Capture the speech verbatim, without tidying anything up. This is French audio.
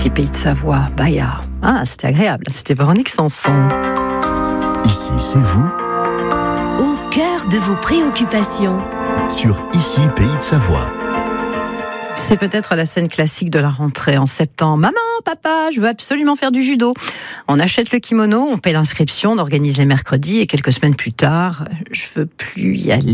Ici, Pays de Savoie, Baya. Ah, c'était agréable, c'était Véronique Sanson. Ici, c'est vous. Au cœur de vos préoccupations. Sur Ici, Pays de Savoie. C'est peut-être la scène classique de la rentrée en septembre. Maman, papa, je veux absolument faire du judo. On achète le kimono, on paie l'inscription, on organise les mercredis et quelques semaines plus tard, je veux plus y aller.